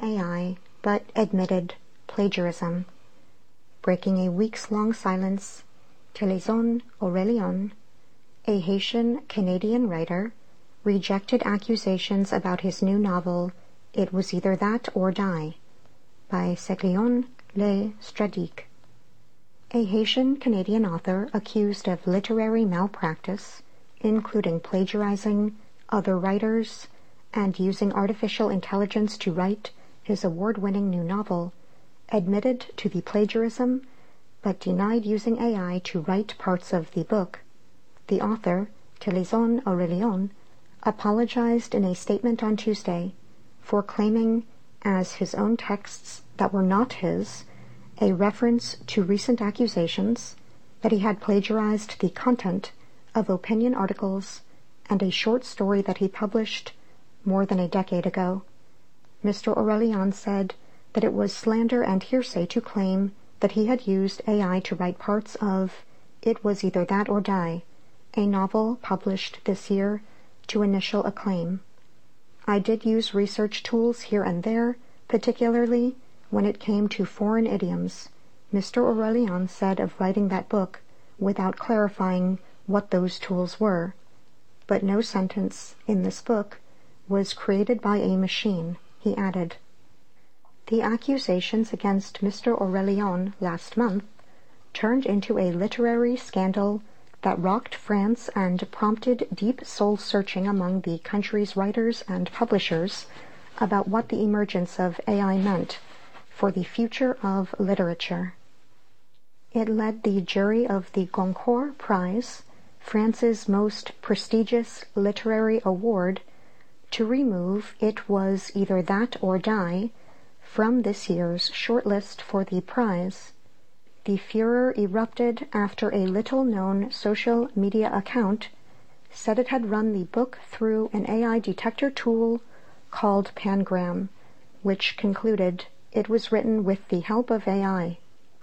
AI, but admitted plagiarism. Breaking a weeks-long silence, Télézon Aurélien, a Haitian-Canadian writer, rejected accusations about his new novel, It Was Either That or Die, by Cécilion Le Stradic. A Haitian-Canadian author accused of literary malpractice, including plagiarizing other writers and using artificial intelligence to write his award-winning new novel, admitted to the plagiarism but denied using AI to write parts of the book. The author, Télézon Aurélien, apologized in a statement on Tuesday for claiming as his own texts that were not his a reference to recent accusations that he had plagiarized the content of opinion articles and a short story that he published more than a decade ago. Mr. Aurélien said that it was slander and hearsay to claim that he had used AI to write parts of It Was Either That or Die, a novel published this year to initial acclaim. I did use research tools here and there, particularly when it came to foreign idioms, Mr. Aurélien said of writing that book without clarifying what those tools were. But no sentence in this book was created by a machine, he added. The accusations against Mr. Aurélien last month turned into a literary scandal that rocked France and prompted deep soul-searching among the country's writers and publishers about what the emergence of AI meant for the future of literature. It led the jury of the Goncourt Prize, France's most prestigious literary award, to remove It Was Either That or Die from this year's shortlist for the prize. The furor erupted after a little-known social media account said it had run the book through an AI detector tool called Pangram, which concluded it was written with the help of AI.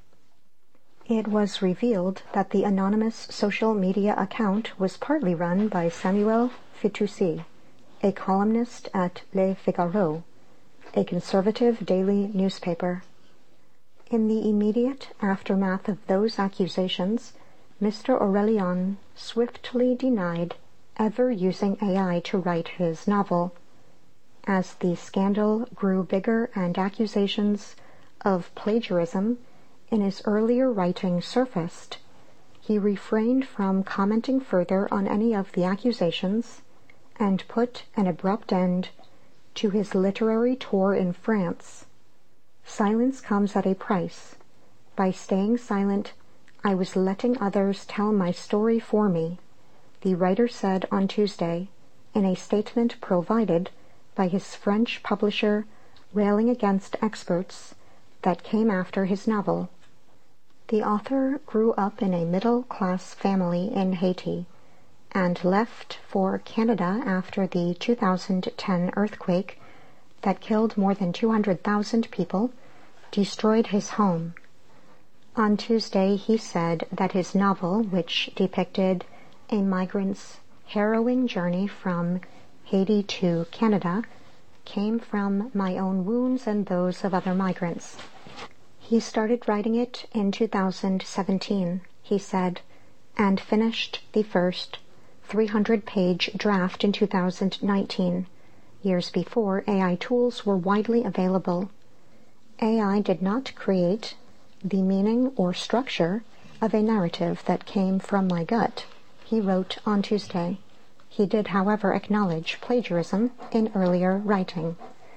It was revealed that the anonymous social media account was partly run by Samuel Fitoussi, a columnist at Le Figaro, a conservative daily newspaper. In the immediate aftermath of those accusations, Mr. Aurélien swiftly denied ever using AI to write his novel. As the scandal grew bigger and accusations of plagiarism in his earlier writing surfaced, he refrained from commenting further on any of the accusations and put an abrupt end to his literary tour in France. Silence comes at a price. By staying silent, I was letting others tell my story for me, the writer said on Tuesday in a statement provided by his French publisher, railing against experts that came after his novel. The author grew up in a middle-class family in Haiti and left for Canada after the 2010 earthquake that killed more than 200,000 people, destroyed his home. On Tuesday, he said that his novel, which depicted a migrant's harrowing journey from Haiti to Canada, came from my own wounds and those of other migrants. He started writing it in 2017, he said, and finished the first 300-page draft in 2019, years before AI tools were widely available. AI did not create the meaning or structure of a narrative that came from my gut, he wrote on Tuesday. He did, however, acknowledge plagiarism in earlier writing.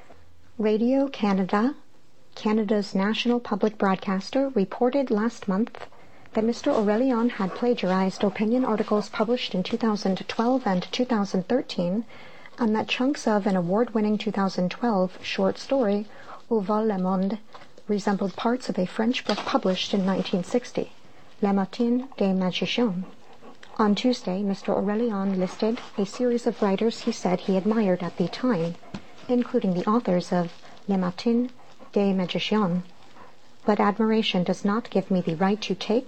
Radio Canada, Canada's national public broadcaster, reported last month that Mr. Aurélien had plagiarized opinion articles published in 2012 and 2013, and that chunks of an award-winning 2012 short story, Où vole le monde, resembled parts of a French book published in 1960, Le Matin des Magiciens. On Tuesday, Mr. Aurélien listed a series of writers he said he admired at the time, including the authors of Le Matin des Magiciens. But admiration does not give me the right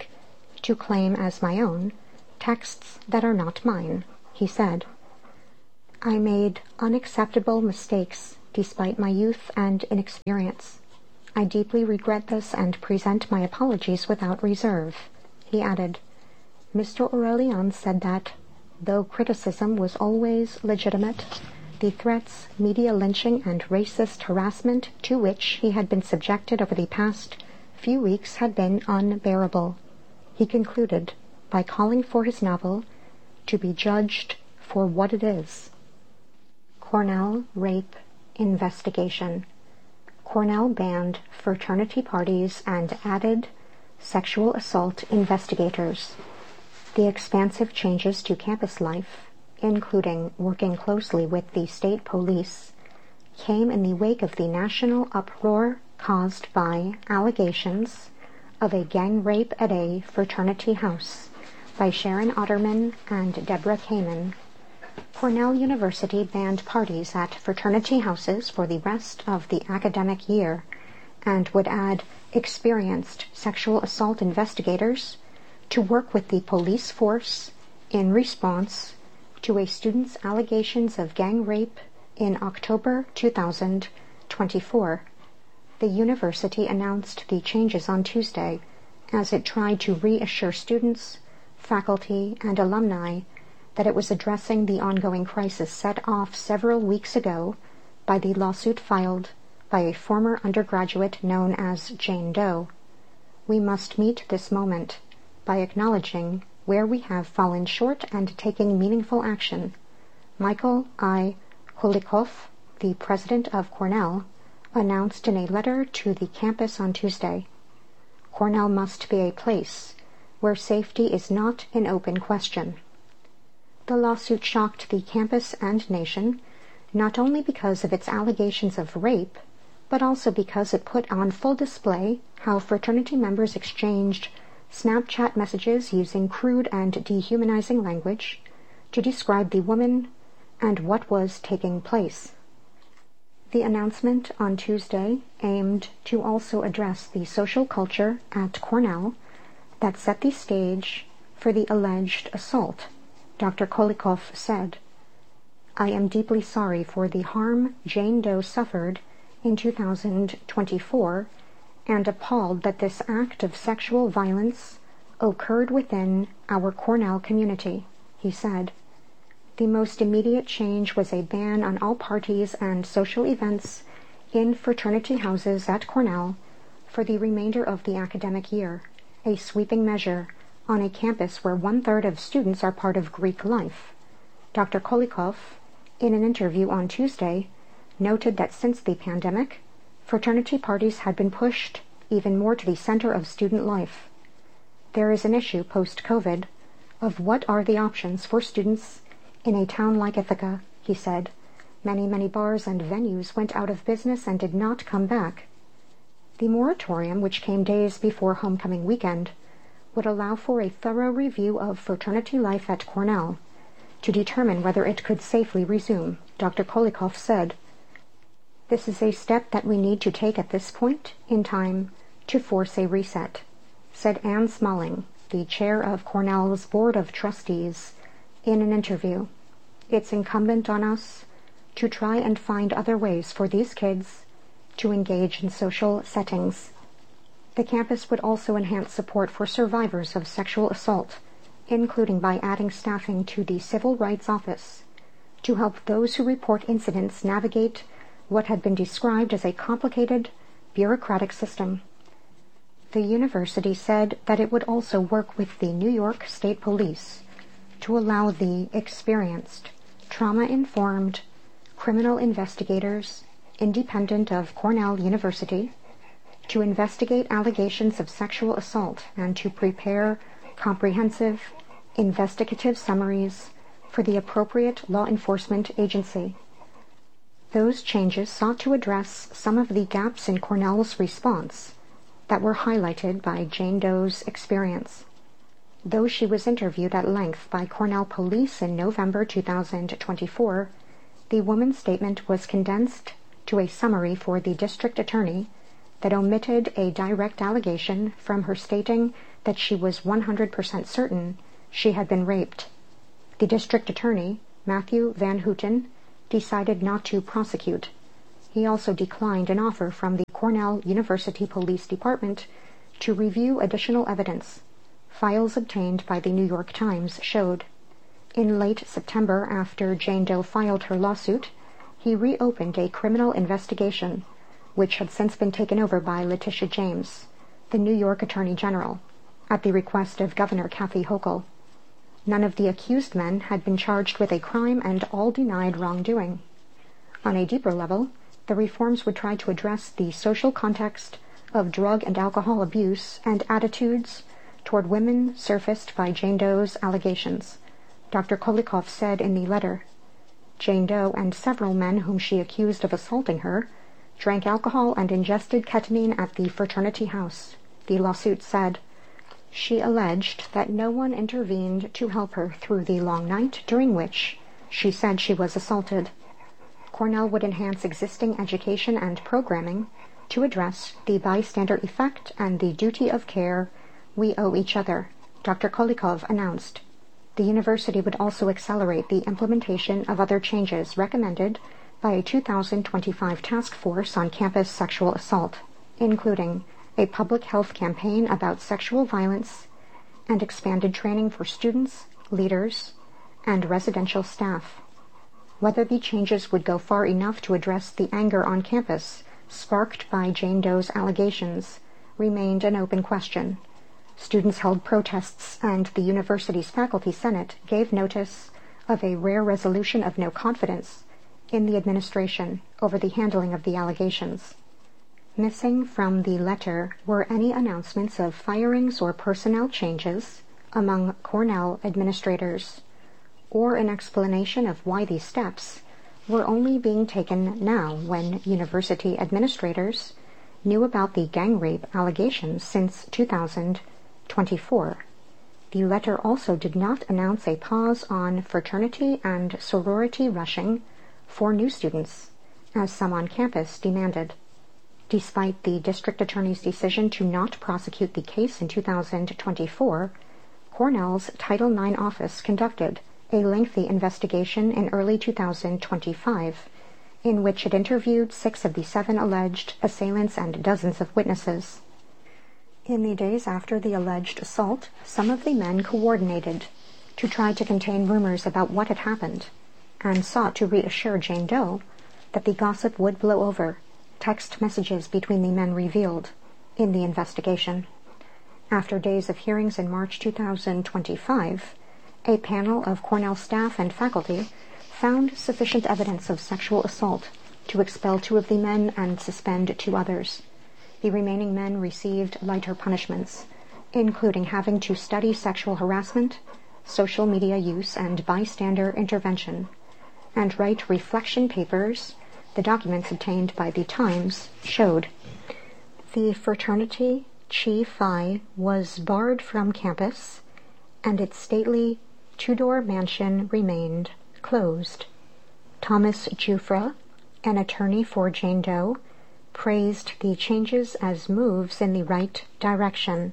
to claim as my own, texts that are not mine, he said. I made unacceptable mistakes despite my youth and inexperience. I deeply regret this and present my apologies without reserve." He added, Mr. Aurelian said that, though criticism was always legitimate, the threats, media lynching, and racist harassment to which he had been subjected over the past few weeks had been unbearable. He concluded by calling for his novel to be judged for what it is. Cornell Rape Investigation. Cornell banned fraternity parties and added sexual assault investigators. The expansive changes to campus life, including working closely with the state police, came in the wake of the national uproar caused by allegations of a gang rape at a fraternity house by Sharon Otterman and Deborah Kamen. Cornell University banned parties at fraternity houses for the rest of the academic year and would add experienced sexual assault investigators to work with the police force in response to a student's allegations of gang rape in October 2024. The university announced the changes on Tuesday as it tried to reassure students, faculty, and alumni that it was addressing the ongoing crisis set off several weeks ago by the lawsuit filed by a former undergraduate known as Jane Doe. We must meet this moment by acknowledging where we have fallen short and taking meaningful action. Michael I. Kolikoff, the president of Cornell, announced in a letter to the campus on Tuesday. Cornell must be a place where safety is not an open question. The lawsuit shocked the campus and nation, not only because of its allegations of rape, but also because it put on full display how fraternity members exchanged Snapchat messages using crude and dehumanizing language to describe the woman and what was taking place. The announcement on Tuesday aimed to also address the social culture at Cornell that set the stage for the alleged assault. Dr. Kolikoff said, "I am deeply sorry for the harm Jane Doe suffered in 2024 and appalled that this act of sexual violence occurred within our Cornell community," he said. The most immediate change was a ban on all parties and social events in fraternity houses at Cornell for the remainder of the academic year, a sweeping measure on a campus where 1/3 of students are part of Greek life. Dr. Kolikoff, in an interview on Tuesday, noted that since the pandemic, fraternity parties had been pushed even more to the center of student life. There is an issue post-COVID of what are the options for students in a town like Ithaca, he said. Many bars and venues went out of business and did not come back. The moratorium, which came days before homecoming weekend, would allow for a thorough review of fraternity life at Cornell to determine whether it could safely resume, Dr. Kolikoff said. This is a step that we need to take at this point in time to force a reset, said Anne Smalling, the chair of Cornell's Board of Trustees, in an interview. It's incumbent on us to try and find other ways for these kids to engage in social settings. The campus would also enhance support for survivors of sexual assault, including by adding staffing to the Civil Rights Office, to help those who report incidents navigate what had been described as a complicated, bureaucratic system. The university said that it would also work with the New York State Police to allow the experienced, trauma-informed criminal investigators, independent of Cornell University, to investigate allegations of sexual assault and to prepare comprehensive, investigative summaries for the appropriate law enforcement agency. Those changes sought to address some of the gaps in Cornell's response that were highlighted by Jane Doe's experience. Though she was interviewed at length by Cornell police in November 2024, the woman's statement was condensed to a summary for the district attorney that omitted a direct allegation from her stating that she was 100% certain she had been raped. The district attorney, Matthew Van Houten, decided not to prosecute. He also declined an offer from the Cornell University Police Department to review additional evidence. Files obtained by the New York Times showed. In late September, after Jane Doe filed her lawsuit, he reopened a criminal investigation, which had since been taken over by Letitia James, the New York Attorney General, at the request of Governor Kathy Hochul. None of the accused men had been charged with a crime and all denied wrongdoing. On a deeper level, the reforms would try to address the social context of drug and alcohol abuse and attitudes toward women surfaced by Jane Doe's allegations. Dr. Kolikoff said in the letter, Jane Doe and several men whom she accused of assaulting her drank alcohol and ingested ketamine at the fraternity house. The lawsuit said, she alleged that no one intervened to help her through the long night during which she said she was assaulted. Cornell would enhance existing education and programming to address the bystander effect and the duty of care we owe each other, Dr. Kolikoff announced. The university would also accelerate the implementation of other changes recommended by a 2025 task force on campus sexual assault, including a public health campaign about sexual violence and expanded training for students, leaders, and residential staff. Whether the changes would go far enough to address the anger on campus sparked by Jane Doe's allegations remained an open question. Students held protests, and the university's faculty senate gave notice of a rare resolution of no confidence in the administration over the handling of the allegations. Missing from the letter were any announcements of firings or personnel changes among Cornell administrators, or an explanation of why these steps were only being taken now when university administrators knew about the gang rape allegations since 2024. The letter also did not announce a pause on fraternity and sorority rushing for new students, as some on campus demanded. Despite the district attorney's decision to not prosecute the case in 2024, Cornell's Title IX office conducted a lengthy investigation in early 2025, in which it interviewed 6 of the 7 alleged assailants and dozens of witnesses. In the days after the alleged assault, some of the men coordinated to try to contain rumors about what had happened, and sought to reassure Jane Doe that the gossip would blow over. Text messages between the men revealed in the investigation. After days of hearings in March 2025, a panel of Cornell staff and faculty found sufficient evidence of sexual assault to expel 2 of the men and suspend 2 others. The remaining men received lighter punishments, including having to study sexual harassment, social media use, and bystander intervention, and write reflection papers. The documents obtained by the Times showed. The fraternity Chi Phi was barred from campus, and its stately 2-door mansion remained closed. Thomas Jufra, an attorney for Jane Doe, praised the changes as moves in the right direction.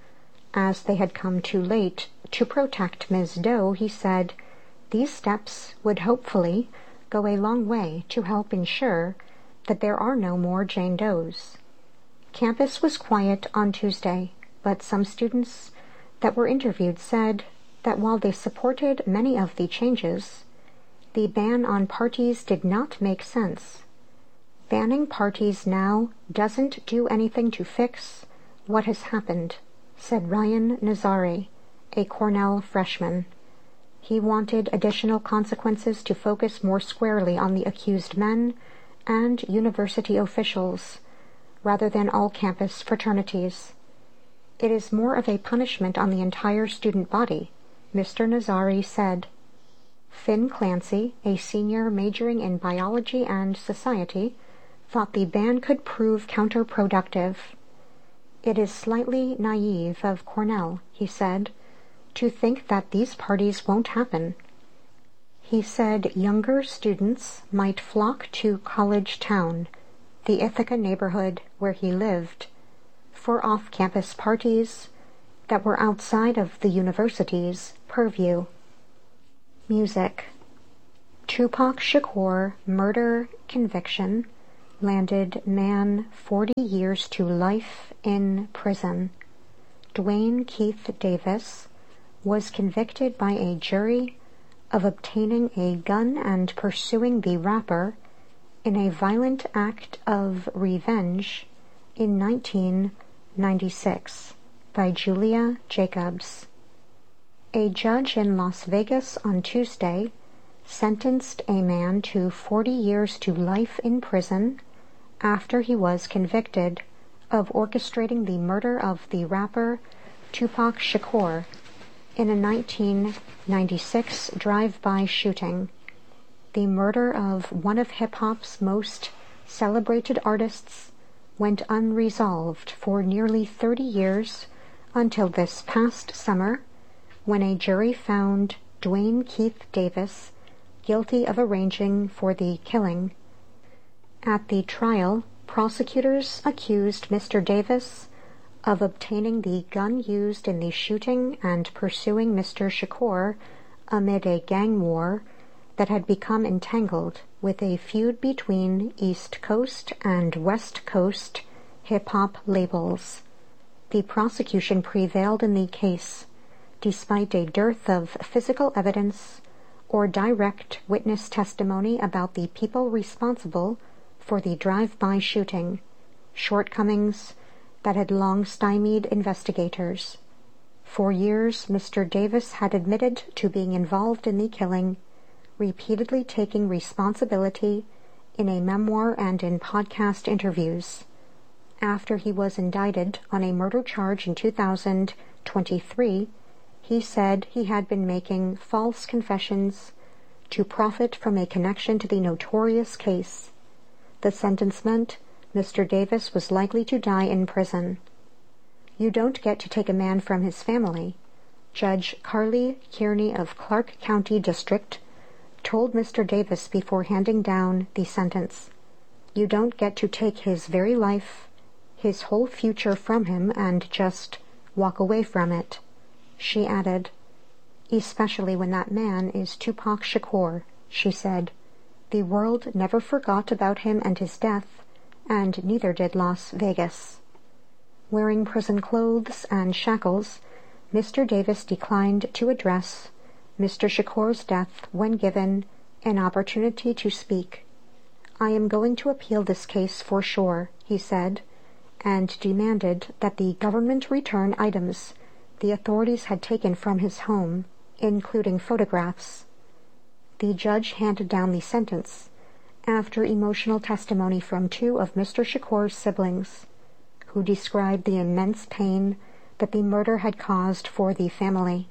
As they had come too late to protect Ms. Doe, he said, these steps would hopefully go a long way to help ensure that there are no more Jane Does. Campus was quiet on Tuesday, but some students that were interviewed said that while they supported many of the changes, the ban on parties did not make sense. Banning parties now doesn't do anything to fix what has happened, said Ryan Nazari, a Cornell freshman. He wanted additional consequences to focus more squarely on the accused men and university officials, rather than all campus fraternities. It is more of a punishment on the entire student body, Mr. Nazari said. Finn Clancy, a senior majoring in biology and society, thought the ban could prove counterproductive. It is slightly naive of Cornell, he said, to think that these parties won't happen. He said younger students might flock to College Town, the Ithaca neighborhood where he lived, for off-campus parties that were outside of the university's purview. Music. Tupac Shakur murder conviction landed man 40 years to life in prison. Duane Keith Davis was convicted by a jury of obtaining a gun and pursuing the rapper in a violent act of revenge in 1996 by Julia Jacobs. A judge in Las Vegas on Tuesday sentenced a man to 40 years to life in prison after he was convicted of orchestrating the murder of the rapper Tupac Shakur in a 1996 drive-by shooting. The murder of one of hip-hop's most celebrated artists went unresolved for nearly 30 years until this past summer, when a jury found Duane Keith Davis guilty of arranging for the killing. At the trial, prosecutors accused Mr. Davis of obtaining the gun used in the shooting and pursuing Mr. Shakur amid a gang war that had become entangled with a feud between East Coast and West Coast hip-hop labels. The prosecution prevailed in the case, despite a dearth of physical evidence or direct witness testimony about the people responsible for the drive-by shooting, shortcomings that had long stymied investigators. For years, Mr. Davis had admitted to being involved in the killing, repeatedly taking responsibility in a memoir and in podcast interviews. After he was indicted on a murder charge in 2023, he said he had been making false confessions to profit from a connection to the notorious case. The sentence meant Mr. Davis was likely to die in prison. "You don't get to take a man from his family," Judge Carly Kearney of Clark County District told Mr. Davis before handing down the sentence. "You don't get to take his very life, his whole future from him and just walk away from it," she added. "Especially when that man is Tupac Shakur," she said. "The world never forgot about him and his death, and neither did Las Vegas." Wearing prison clothes and shackles, Mr. Davis declined to address Mr. Shakur's death when given an opportunity to speak. "I am going to appeal this case for sure," he said, and demanded that the government return items the authorities had taken from his home, including photographs. The judge handed down the sentence after emotional testimony from two of Mr. Shakur's siblings, who described the immense pain that the murder had caused for the family.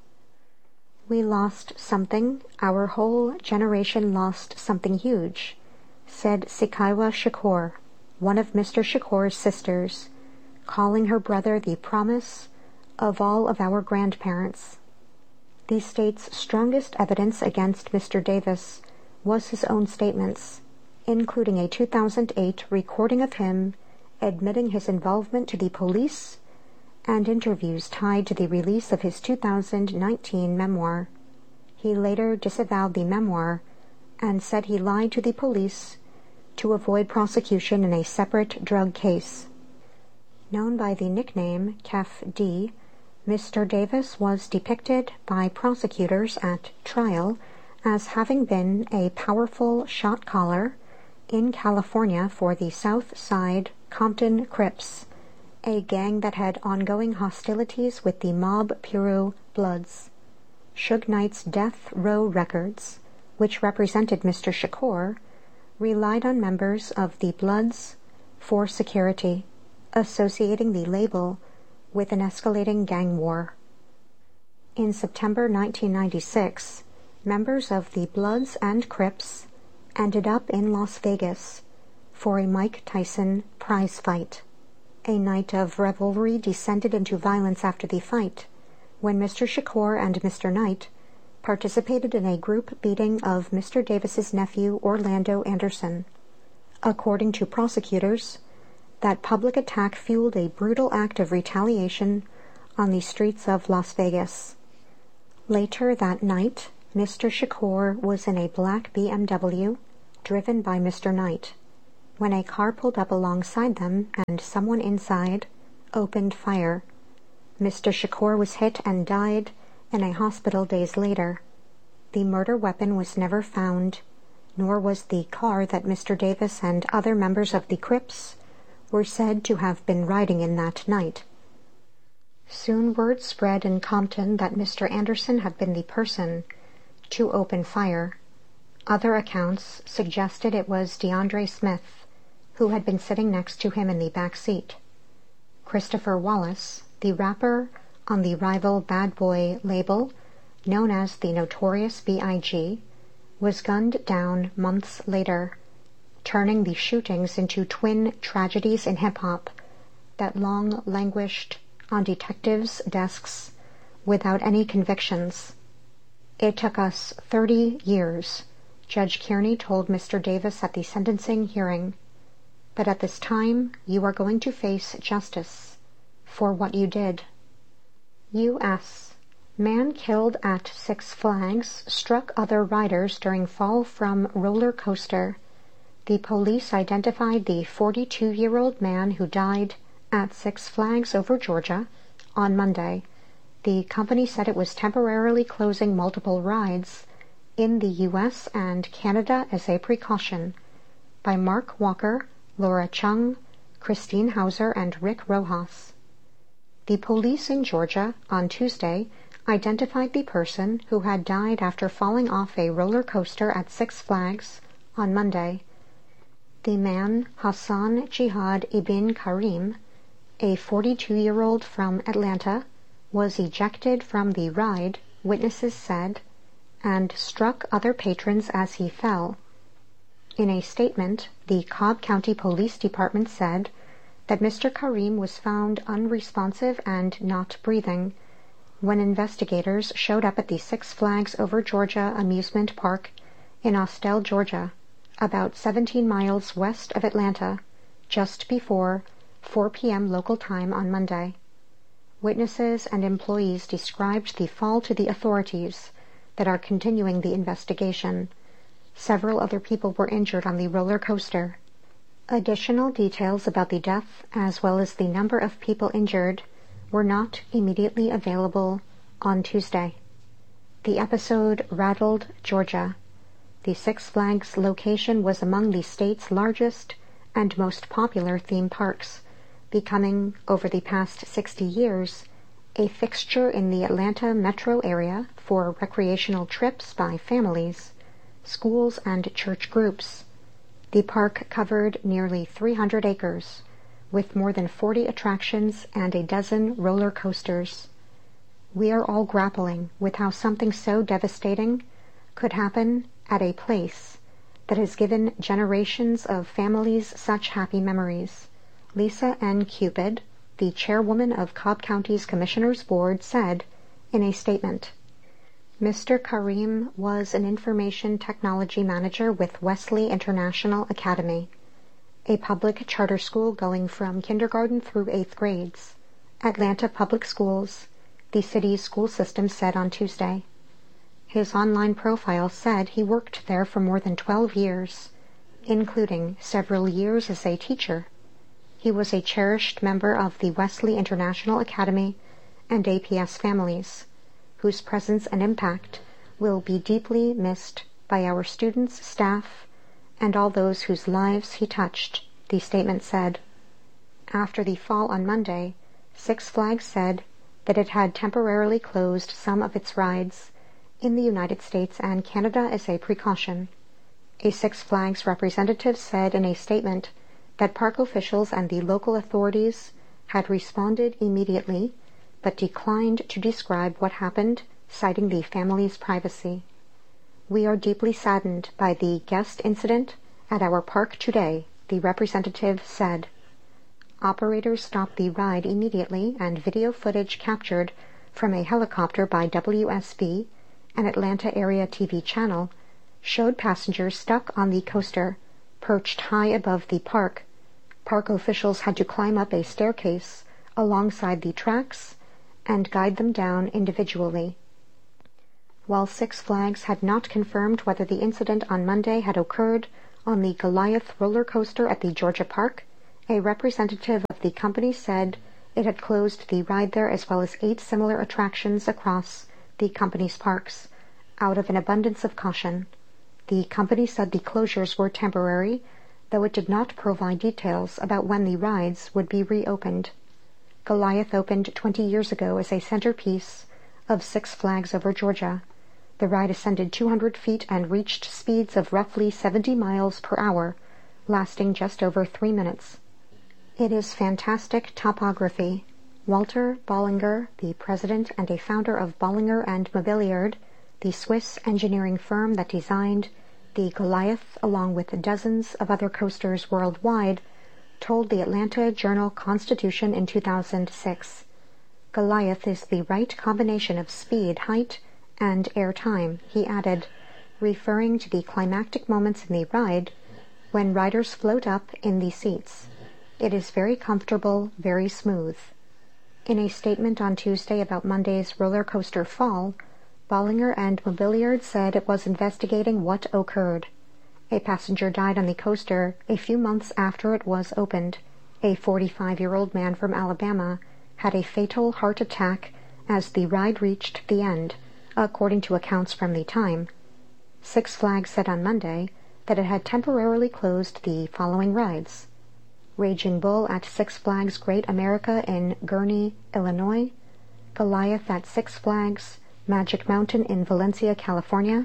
"We lost something, our whole generation lost something huge," said Sikaiwa Shakur, one of Mr. Shakur's sisters, calling her brother the promise of all of our grandparents. The state's strongest evidence against Mr. Davis was his own statements, including a 2008 recording of him admitting his involvement to the police and interviews tied to the release of his 2019 memoir. He later disavowed the memoir and said he lied to the police to avoid prosecution in a separate drug case. Known by the nickname Kef D, Mr. Davis was depicted by prosecutors at trial as having been a powerful shot caller in California for the South Side Compton Crips, a gang that had ongoing hostilities with the Mob Piru Bloods. Suge Knight's Death Row Records, which represented Mr. Shakur, relied on members of the Bloods for security, associating the label with an escalating gang war. In September 1996, members of the Bloods and Crips ended up in Las Vegas for a Mike Tyson prize fight. A night of revelry descended into violence after the fight, when Mr. Shakur and Mr. Knight participated in a group beating of Mr. Davis's nephew Orlando Anderson. According to prosecutors, that public attack fueled a brutal act of retaliation on the streets of Las Vegas. Later that night, Mr. Shakur was in a black BMW driven by Mr. Knight. when a car pulled up alongside them and someone inside opened fire. Mr. Shakur was hit and died in a hospital days later. The murder weapon was never found, nor was the car that Mr. Davis and other members of the Crips were said to have been riding in that night. Soon word spread in Compton that Mr. Anderson had been the person to open fire. Other accounts suggested it was DeAndre Smith, who had been sitting next to him in the back seat. Christopher Wallace, the rapper on the rival Bad Boy label, known as the Notorious B.I.G., was gunned down months later, turning the shootings into twin tragedies in hip-hop that long languished on detectives' desks without any convictions. "It took us 30 years, Judge Kearney told Mr. Davis at the sentencing hearing, "but at this time you are going to face justice for what you did." U.S. Man killed at Six Flags struck other riders during fall from roller coaster. The police identified the 42-year-old man who died at Six Flags over Georgia on Monday. The company said it was temporarily closing multiple rides in the U.S. and Canada as a precaution. By Mark Walker, Laura Chung, Christine Hauser, and Rick Rojas. The police in Georgia on Tuesday identified the person who had died after falling off a roller coaster at Six Flags on Monday. The man, Hassan Jihad Ibn Karim, a 42-year-old from Atlanta, was ejected from the ride, witnesses said, and struck other patrons as he fell. In a statement, the Cobb County Police Department said that Mr. Karim was found unresponsive and not breathing when investigators showed up at the Six Flags Over Georgia amusement park in Austell, Georgia, about 17 miles west of Atlanta, just before 4 p.m. local time on Monday. Witnesses and employees described the fall to the authorities that are continuing the investigation. Several other people were injured on the roller coaster. Additional details about the death, as well as the number of people injured, were not immediately available on Tuesday. The episode rattled Georgia. The Six Flags location was among the state's largest and most popular theme parks, becoming, over the past 60 years, a fixture in the Atlanta metro area for recreational trips by families, schools, and church groups. The park covered nearly 300 acres, with more than 40 attractions and a dozen roller coasters. We are all grappling with how something so devastating could happen at a place that has given generations of families such happy memories. Lisa N. Cupid, the chairwoman of Cobb County's Commissioners Board, said in a statement, Mr. Karim was an information technology manager with Wesley International Academy, a public charter school going from kindergarten through 8th grades. Atlanta Public Schools, the city's school system, said on Tuesday. His online profile said he worked there for more than 12 years, including several years as a teacher. He was a cherished member of the Wesley International Academy and APS families, whose presence and impact will be deeply missed by our students, staff, and all those whose lives he touched, the statement said. After the fall on Monday, Six Flags said that it had temporarily closed some of its rides in the United States and Canada as a precaution. A Six Flags representative said in a statement that park officials and the local authorities had responded immediately, but declined to describe what happened, citing the family's privacy. We are deeply saddened by the guest incident at our park today, the representative said. Operators stopped the ride immediately, and video footage captured from a helicopter by WSB, an Atlanta area TV channel, showed passengers stuck on the coaster, perched high above the park. Park officials had to climb up a staircase alongside the tracks and guide them down individually. While Six Flags had not confirmed whether the incident on Monday had occurred On the Goliath roller coaster at the Georgia Park, a representative of the company said it had closed the ride there as well as 8 similar attractions across the company's parks, out of an abundance of caution. The company said the closures were temporary, though it did not provide details about when the rides would be reopened. Goliath opened 20 years ago as a centerpiece of Six Flags Over Georgia. The ride ascended 200 feet and reached speeds of roughly 70 miles per hour, lasting just over 3 minutes. It is fantastic topography. Walter Bollinger, the president and a founder of Bollinger and Mobiliard, the Swiss engineering firm that designed the Goliath along with dozens of other coasters worldwide, told the Atlanta Journal-Constitution in 2006. Goliath is the right combination of speed, height, and air time, he added, referring to the climactic moments in the ride when riders float up in the seats. It is very comfortable, very smooth. In a statement on Tuesday about Monday's roller coaster fall, Bollinger and Mobiliard said it was investigating what occurred. A passenger died on the coaster a few months after it was opened. A 45-year-old man from Alabama had a fatal heart attack as the ride reached the end, according to accounts from the time. Six Flags said on Monday that it had temporarily closed the following rides: Raging Bull at Six Flags Great America in Gurnee, Illinois, Goliath at Six Flags Magic Mountain in Valencia, California,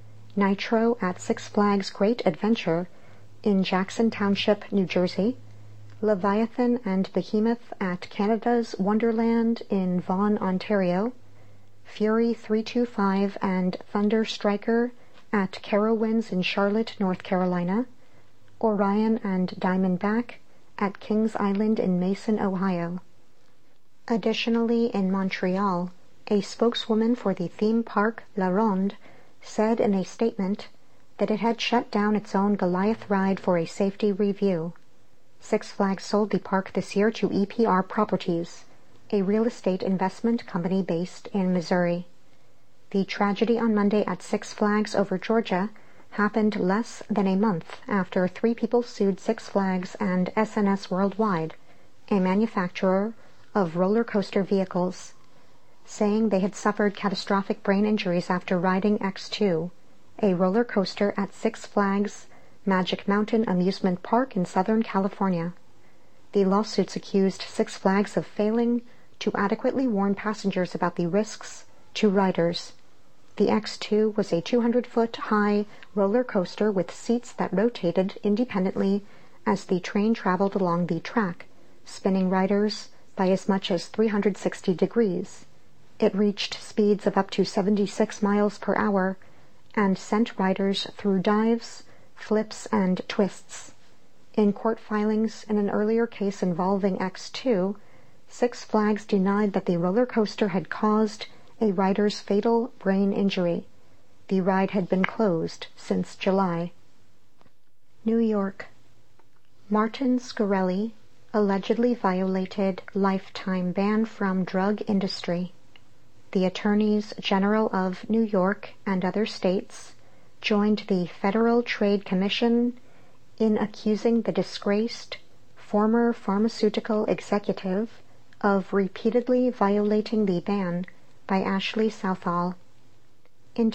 Nitro at Six Flags Great Adventure in Jackson Township, New Jersey, Leviathan and Behemoth at Canada's Wonderland in Vaughan, Ontario, Fury 325 and Thunder Striker at Carowinds in Charlotte, North Carolina, Orion and Diamondback at Kings Island in Mason, Ohio. Additionally, in Montreal, a spokeswoman for the theme park La Ronde said in a statement that it had shut down its own Goliath ride for a safety review. Six Flags sold the park this year to EPR Properties, a real estate investment company based in Missouri. The tragedy on Monday at Six Flags Over Georgia happened less than a month after 3 people sued Six Flags and SNS Worldwide, a manufacturer of roller coaster vehicles, saying they had suffered catastrophic brain injuries after riding X2, a roller coaster at Six Flags Magic Mountain Amusement Park in Southern California. The lawsuits accused Six Flags of failing to adequately warn passengers about the risks to riders. The X2 was a 200-foot-high roller coaster with seats that rotated independently as the train traveled along the track, spinning riders by as much as 360 degrees. It reached speeds of up to 76 miles per hour and sent riders through dives, flips, and twists. In court filings in an earlier case involving X2, Six Flags denied that the roller coaster had caused a rider's fatal brain injury. The ride had been closed since July. New York. Martin Shkreli allegedly violated lifetime ban from drug industry. The Attorneys General of New York and other states joined the Federal Trade Commission in accusing the disgraced former pharmaceutical executive of repeatedly violating the ban by Ashley Southall. In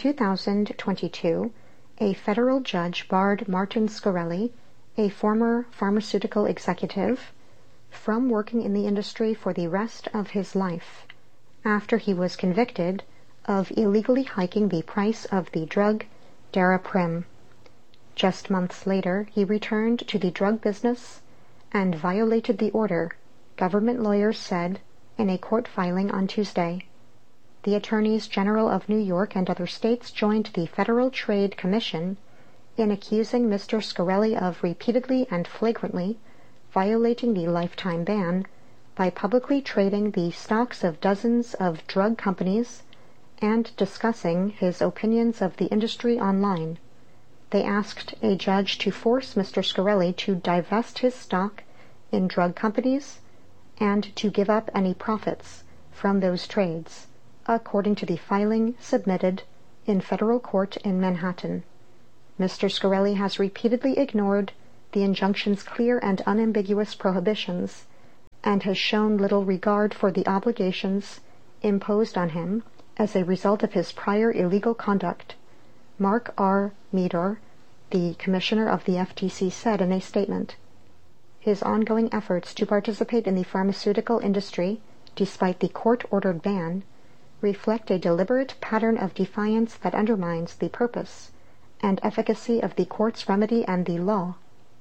2022, a federal judge barred Martin Shkreli, a former pharmaceutical executive, from working in the industry for the rest of his life, after he was convicted of illegally hiking the price of the drug Daraprim. Just months later, he returned to the drug business and violated the order, government lawyers said in a court filing on Tuesday. The Attorneys General of New York and other states joined the Federal Trade Commission in accusing Mr. Shkreli of repeatedly and flagrantly violating the lifetime ban by publicly trading the stocks of dozens of drug companies and discussing his opinions of the industry online. They asked a judge to force Mr. Shkreli to divest his stock in drug companies and to give up any profits from those trades, according to the filing submitted in federal court in Manhattan. Mr. Scarelli has repeatedly ignored the injunction's clear and unambiguous prohibitions, and has shown little regard for the obligations imposed on him as a result of his prior illegal conduct, Mark R. Meador, the commissioner of the FTC, said in a statement. His ongoing efforts to participate in the pharmaceutical industry, despite the court-ordered ban, reflect a deliberate pattern of defiance that undermines the purpose and efficacy of the court's remedy and the law.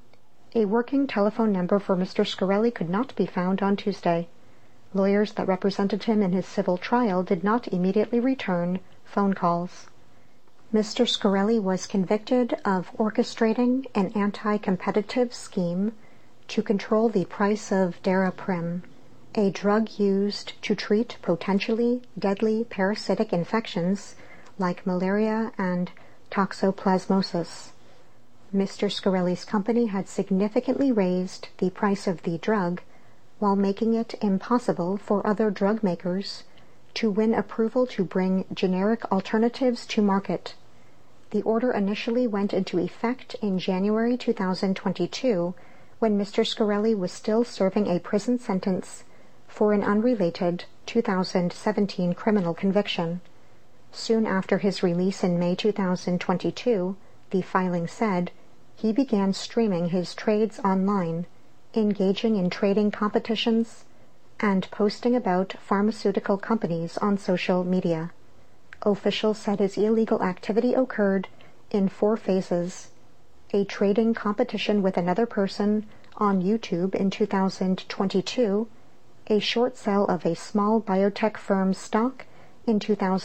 A working telephone number for Mr. Scarelli could not be found on Tuesday. Lawyers that represented him in his civil trial did not immediately return phone calls. Mr. Scarelli was convicted of orchestrating an anti-competitive scheme to control the price of Daraprim, a drug used to treat potentially deadly parasitic infections like malaria and toxoplasmosis. Mr. Scarelli's company had significantly raised the price of the drug while making it impossible for other drug makers to win approval to bring generic alternatives to market. The order initially went into effect in January 2022 when Mr. Scarelli was still serving a prison sentence for an unrelated 2017 criminal conviction. Soon after his release in May 2022, the filing said, he began streaming his trades online, engaging in trading competitions, and posting about pharmaceutical companies on social media. Officials said his illegal activity occurred in 4 phases: a trading competition with another person on YouTube in 2022, a short sale of a small biotech firm's stock in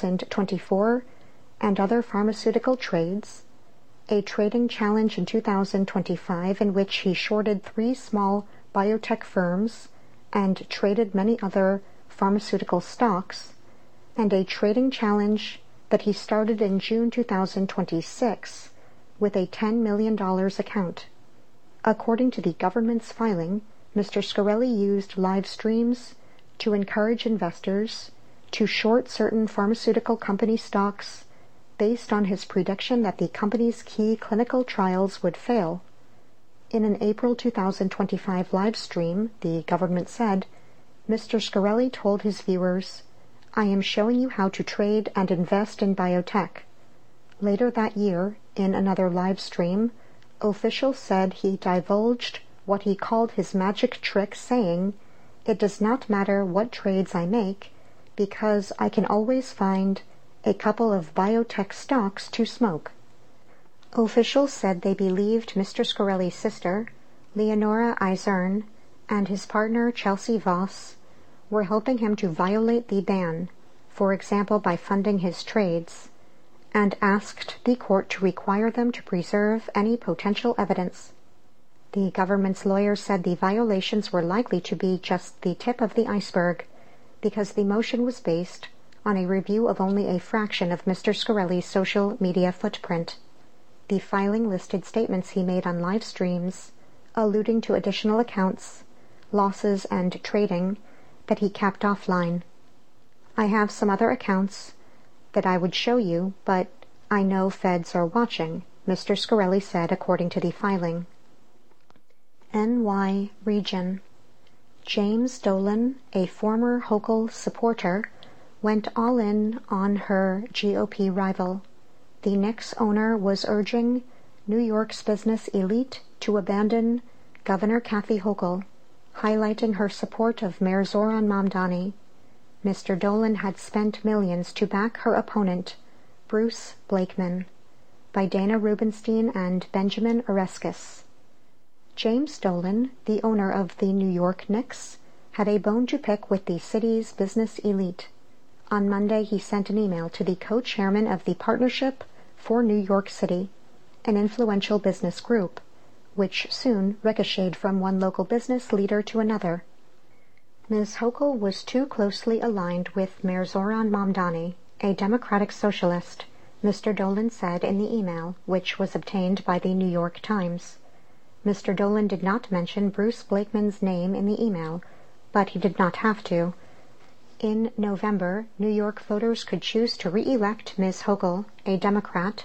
2024, and other pharmaceutical trades, a trading challenge in 2025 in which he shorted 3 small biotech firms and traded many other pharmaceutical stocks, and a trading challenge that he started in June 2026 with a $10 million account. According to the government's filing, Mr. Scarelli used live streams to encourage investors to short certain pharmaceutical company stocks based on his prediction that the company's key clinical trials would fail. In an April 2025 live stream, the government said, Mr. Scarelli told his viewers, "I am showing you how to trade and invest in biotech." Later that year, in another live stream, officials said he divulged what he called his magic trick, saying, "It does not matter what trades I make, because I can always find a couple of biotech stocks to smoke." Officials said they believed Mr. Scarelli's sister, Leonora Izern, and his partner Chelsea Voss were helping him to violate the ban, for example by funding his trades, and asked the court to require them to preserve any potential evidence. The government's lawyers said the violations were likely to be just the tip of the iceberg, because the motion was based on a review of only a fraction of Mr. Scarelli's social media footprint. The filing listed statements he made on live streams, alluding to additional accounts, losses, and trading that he kept offline. "I have some other accounts that I would show you, but I know feds are watching," Mr. Scarelli said, according to the filing. NY Region. James Dolan, a former Hochul supporter, went all in on her GOP rival. The Knicks owner was urging New York's business elite to abandon Governor Kathy Hochul, highlighting her support of Mayor Zoran Mamdani. Mr. Dolan had spent millions to back her opponent, Bruce Blakeman, by Dana Rubenstein and Benjamin Oreskes. James Dolan, the owner of the New York Knicks, had a bone to pick with the city's business elite. On Monday, he sent an email to the co-chairman of the Partnership for New York City, an influential business group, which soon ricocheted from one local business leader to another. Ms. Hochul was too closely aligned with Mayor Zoran Mamdani, a Democratic socialist, Mr. Dolan said in the email, which was obtained by the New York Times. Mr. Dolan did not mention Bruce Blakeman's name in the email, but he did not have to. In November, New York voters could choose to re-elect Ms. Hochul, a Democrat,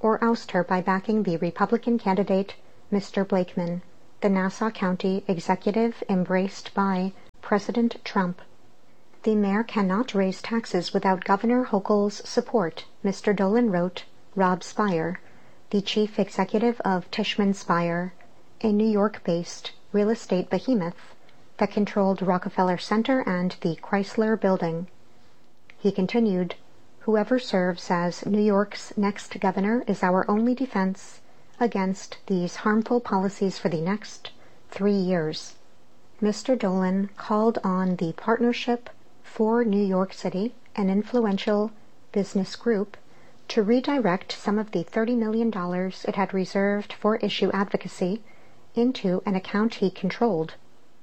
or oust her by backing the Republican candidate, Mr. Blakeman, the Nassau County executive embraced by President Trump. The mayor cannot raise taxes without Governor Hochul's support, Mr. Dolan wrote Rob Spire, the chief executive of Tishman Speyer, a New York-based real estate behemoth that controlled Rockefeller Center and the Chrysler Building. He continued, "Whoever serves as New York's next governor is our only defense against these harmful policies for the next 3 years." Mr. Dolan called on the Partnership for New York City, an influential business group, to redirect some of the $30 million it had reserved for issue advocacy into an account he controlled.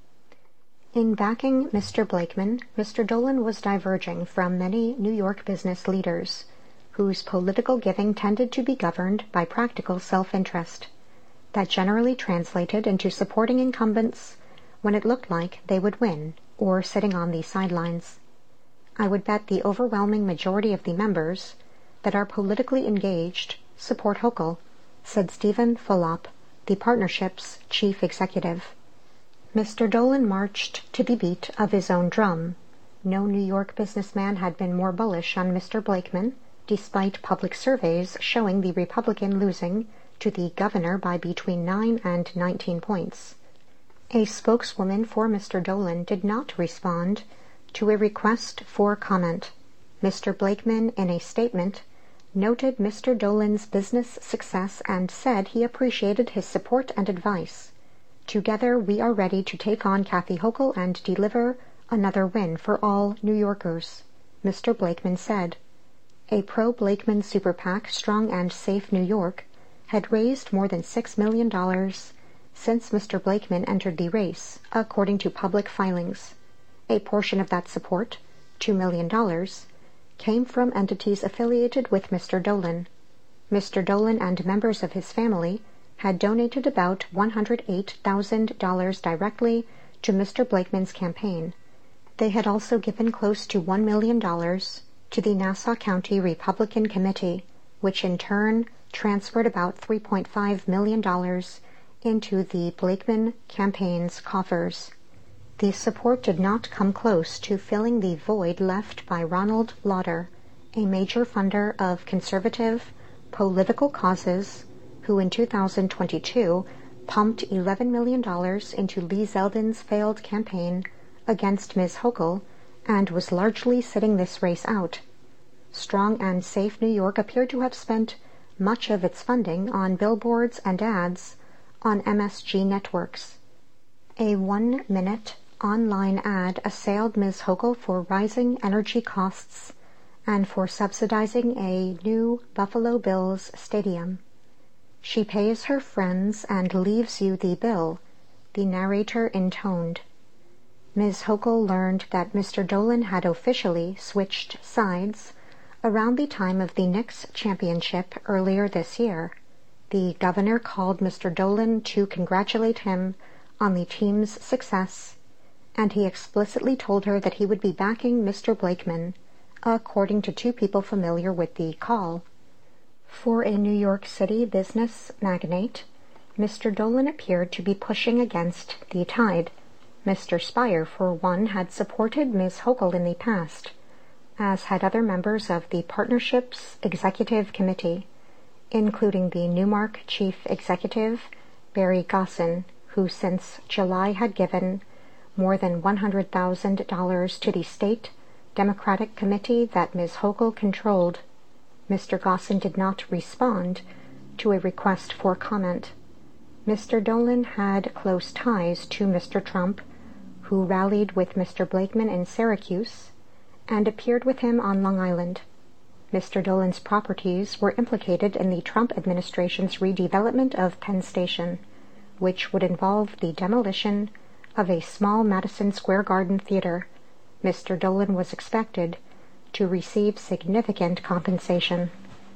In backing Mr. Blakeman, Mr. Dolan was diverging from many New York business leaders, whose political giving tended to be governed by practical self-interest, that generally translated into supporting incumbents when it looked like they would win, or sitting on the sidelines. I would bet the overwhelming majority of the members that are politically engaged support Hochul, said Stephen Fulop, the partnership's chief executive. Mr. Dolan marched to the beat of his own drum. No New York businessman had been more bullish on Mr. Blakeman, despite public surveys showing the Republican losing to the governor by between 9 and 19 points. A spokeswoman for Mr. Dolan did not respond to a request for comment. Mr. Blakeman, in a statement, noted Mr. Dolan's business success and said he appreciated his support and advice. "Together we are ready to take on Kathy Hochul and deliver another win for all New Yorkers," Mr. Blakeman said. A pro-Blakeman super PAC, Strong and Safe New York, had raised more than $6 million since Mr. Blakeman entered the race, according to public filings. A portion of that support, $2 million, came from entities affiliated with Mr. Dolan. Mr. Dolan and members of his family had donated about $108,000 directly to Mr. Blakeman's campaign. They had also given close to $1 million to the Nassau County Republican Committee, which in turn transferred about $3.5 million into the Blakeman campaign's coffers. The support did not come close to filling the void left by Ronald Lauder, a major funder of conservative political causes, who in 2022 pumped $11 million into Lee Zeldin's failed campaign against Ms. Hochul and was largely sitting this race out. Strong and Safe New York appeared to have spent much of its funding on billboards and ads on MSG networks. A 1-minute online ad assailed Ms. Hochul for rising energy costs and for subsidizing a new Buffalo Bills stadium. "She pays her friends and leaves you the bill," the narrator intoned. Ms. Hochul learned that Mr. Dolan had officially switched sides around the time of the Knicks championship earlier this year. The governor called Mr. Dolan to congratulate him on the team's success, and he explicitly told her that he would be backing Mr. Blakeman, according to 2 people familiar with the call. For a New York City business magnate, Mr. Dolan appeared to be pushing against the tide. Mr. Speyer, for one, had supported Ms. Hochul in the past, as had other members of the partnership's executive committee, including the Newmark chief executive, Barry Gosin, who since July had given more than $100,000 to the state Democratic committee that Ms. Hochul controlled. Mr. Gosin did not respond to a request for comment. Mr. Dolan had close ties to Mr. Trump, who rallied with Mr. Blakeman in Syracuse and appeared with him on Long Island. Mr. Dolan's properties were implicated in the Trump administration's redevelopment of Penn Station, which would involve the demolition of a small Madison Square Garden theater. Mr. Dolan was expected to receive significant compensation.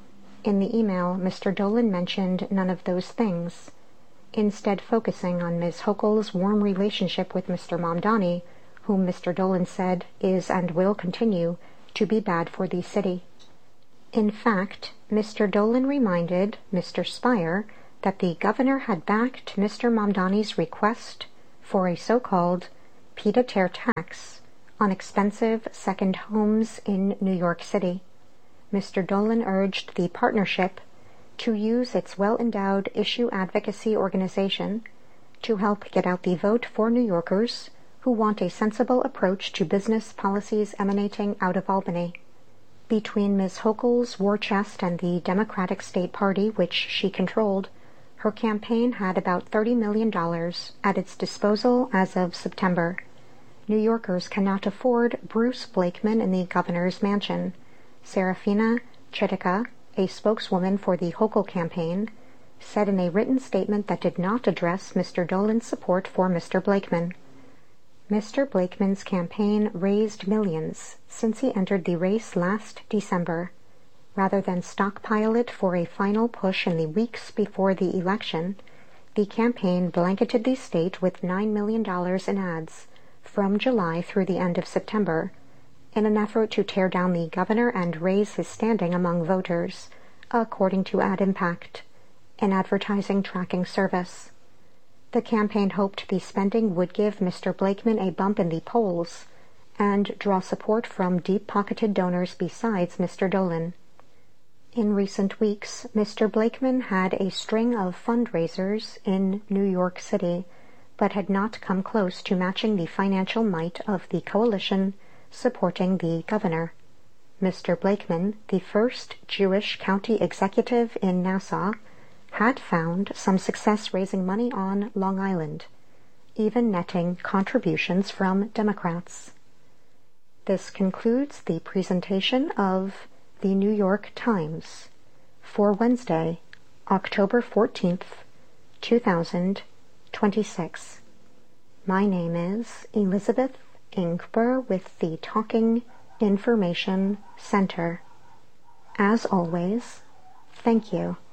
In the email, Mr. Dolan mentioned none of those things, instead focusing on Ms. Hochul's warm relationship with Mr. Mamdani, whom Mr. Dolan said is and will continue to be bad for the city. In fact, Mr. Dolan reminded Mr. Spire that the governor had backed Mr. Mamdani's request for a so-called pied-à-terre tax on expensive second homes in New York City. Mr. Dolan urged the partnership to use its well-endowed issue advocacy organization to help get out the vote for New Yorkers who want a sensible approach to business policies emanating out of Albany. Between Ms. Hochul's war chest and the Democratic State Party, which she controlled, her campaign had about $30 million at its disposal as of September. New Yorkers cannot afford Bruce Blakeman in the governor's mansion. Serafina Chetica, a spokeswoman for the Hochul campaign, said in a written statement that did not address Mr. Dolan's support for Mr. Blakeman. Mr. Blakeman's campaign raised millions since he entered the race last December. Rather than stockpile it for a final push in the weeks before the election, the campaign blanketed the state with $9 million in ads from July through the end of September, in an effort to tear down the governor and raise his standing among voters, according to AdImpact, an advertising tracking service. The campaign hoped the spending would give Mr. Blakeman a bump in the polls and draw support from deep-pocketed donors besides Mr. Dolan. In recent weeks, Mr. Blakeman had a string of fundraisers in New York City, but had not come close to matching the financial might of the coalition supporting the governor. Mr. Blakeman, the first Jewish county executive in Nassau, had found some success raising money on Long Island, even netting contributions from Democrats. This concludes the presentation of the New York Times for Wednesday, October 14th, 2026. My name is Elizabeth Ingber with the Talking Information Center. As always, thank you.